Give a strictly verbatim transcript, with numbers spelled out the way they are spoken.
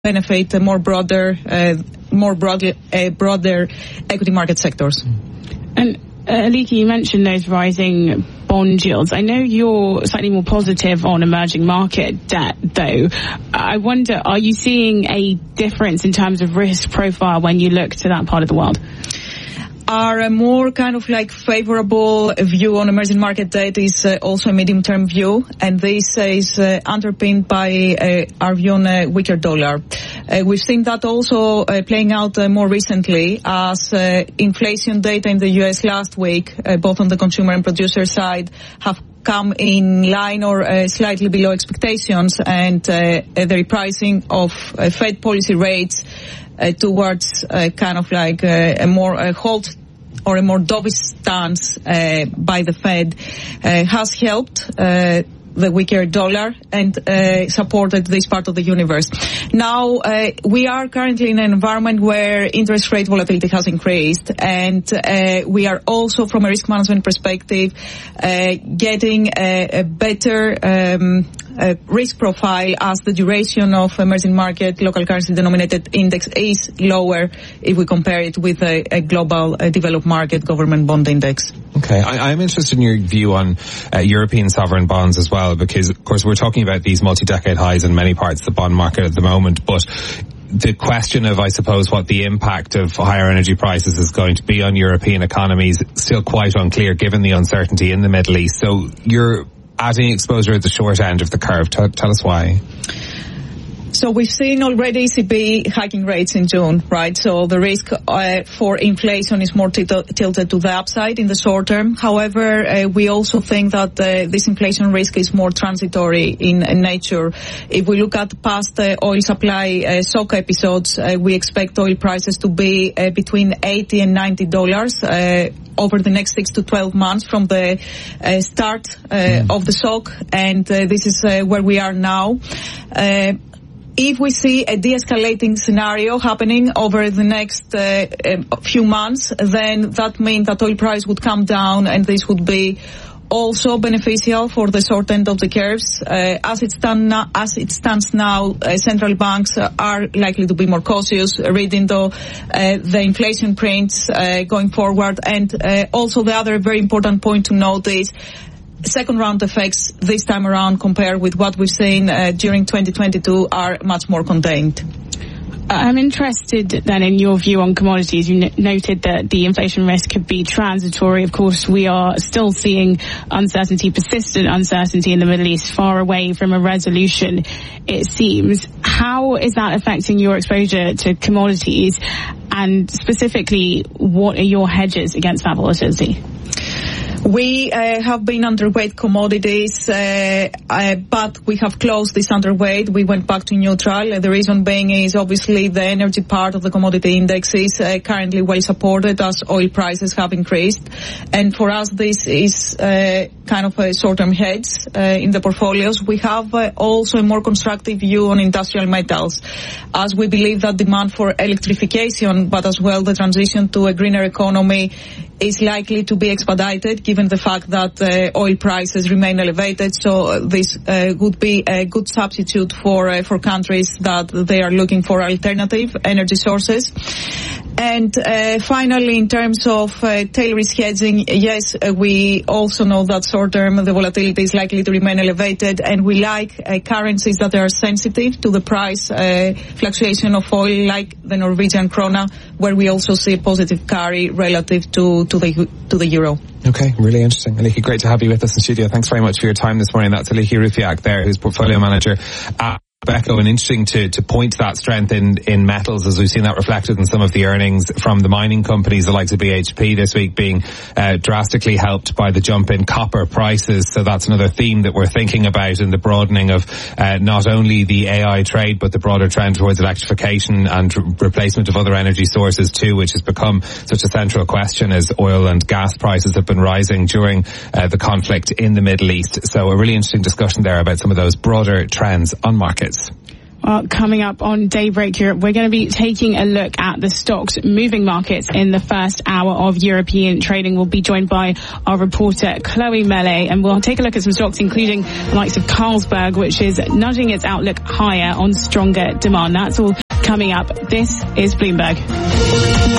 benefit more broader, uh, more broadly, uh, broader equity market sectors. And uh, Aliki, you mentioned those rising bond yields. I know you're slightly more positive on emerging market debt, though. I wonder, are you seeing a difference in terms of risk profile when you look to that part of the world? Our uh, more kind of like favorable view on emerging market debt is uh, also a medium-term view, and this uh, is uh, underpinned by uh, our view on a weaker dollar. Uh, we've seen that also uh, playing out uh, more recently as uh, inflation data in the U S last week, uh, both on the consumer and producer side, have come in line or uh, slightly below expectations, and uh, the repricing of uh, Fed policy rates uh, towards uh, kind of like uh, a more uh, hold or a more dovish stance uh, by the Fed uh, has helped uh, the weaker dollar and uh, supported this part of the universe. Now, uh, we are currently in an environment where interest rate volatility has increased, and uh, we are also, from a risk management perspective, uh, getting a, a better um, a risk profile as the duration of emerging market local currency denominated index is lower if we compare it with a, a global uh, developed market government bond index. Okay, I, I'm interested in your view on uh, European sovereign bonds as well, because of course we're talking about these multi-decade highs in many parts of the bond market at the moment, but the question of, I suppose, what the impact of higher energy prices is going to be on European economies still quite unclear given the uncertainty in the Middle East. So you're adding exposure at the short end of the curve. T- tell us why. So we've seen already E C B hiking rates in June, right? So the risk uh, for inflation is more t- tilted to the upside in the short term. However, uh, we also think that uh, this inflation risk is more transitory in, in nature. If we look at past uh, oil supply uh, shock episodes, uh, we expect oil prices to be uh, between eighty and ninety dollars uh, over the next six to twelve months from the uh, start uh, mm. of the shock, and uh, this is uh, where we are now. Uh, If we see a de-escalating scenario happening over the next uh, few months, then that means that oil price would come down, and this would be also beneficial for the short end of the curves. Uh, as it stand now, as it stands now, uh, central banks are likely to be more cautious, reading though uh, the inflation prints uh, going forward, and uh, also the other very important point to note is second round effects this time around compared with what we've seen uh, during twenty twenty-two are much more contained. I'm interested then in your view on commodities. You n- noted that the inflation risk could be transitory. Of course, we are still seeing uncertainty, persistent uncertainty in the Middle East, far away from a resolution, it seems. How is that affecting your exposure to commodities? And specifically, what are your hedges against that volatility? We uh, have been underweight commodities, uh, uh, but we have closed this underweight. We went back to neutral. Uh, the reason being is obviously the energy part of the commodity index is uh, currently well supported as oil prices have increased. And for us, this is uh, kind of a short-term hedge uh, in the portfolios. We have uh, also a more constructive view on industrial metals, as we believe that demand for electrification, but as well the transition to a greener economy, is likely to be expedited given the fact that uh, oil prices remain elevated. So uh, this uh, would be a good substitute for uh, for countries that they are looking for alternative energy sources. And uh, finally, in terms of uh, tail risk hedging, yes, uh, we also know that short term the volatility is likely to remain elevated, and we like uh, currencies that are sensitive to the price uh, fluctuation of oil, like the Norwegian krona, where we also see a positive carry relative to to the to the euro. Okay, really interesting. Aliki, great to have you with us in studio. Thanks very much for your time this morning. That's Aliki Rufiak there, who's portfolio manager at Beco, and interesting to, to point to that strength in, in metals, as we've seen that reflected in some of the earnings from the mining companies, the likes of B H P this week being uh, drastically helped by the jump in copper prices. So that's another theme that we're thinking about in the broadening of uh, not only the A I trade, but the broader trend towards electrification and re- replacement of other energy sources too, which has become such a central question as oil and gas prices have been rising during uh, the conflict in the Middle East. So a really interesting discussion there about some of those broader trends on markets. Well, coming up on Daybreak Europe, we're going to be taking a look at the stocks moving markets in the first hour of European trading. We'll be joined by our reporter Chloe Melee, and we'll take a look at some stocks including the likes of Carlsberg, which is nudging its outlook higher on stronger demand. That's all coming up. This is Bloomberg.